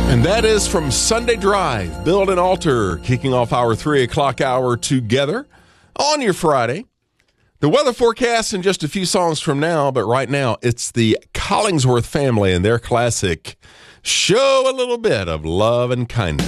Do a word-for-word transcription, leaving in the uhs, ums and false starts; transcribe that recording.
And that is from Sunday Drive, Build and Alter, kicking off our three o'clock hour together on your Friday. The weather forecast in just a few songs from now, but right now it's the Collingsworth family and their classic Show a Little Bit of Love and Kindness.